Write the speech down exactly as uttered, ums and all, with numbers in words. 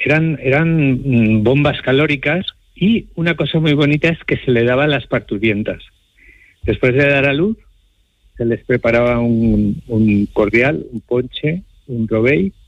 eran, eran bombas calóricas, y una cosa muy bonita es que se le daba a las parturientas. Después de dar a luz, se les preparaba un, un cordial, un ponche, un robey,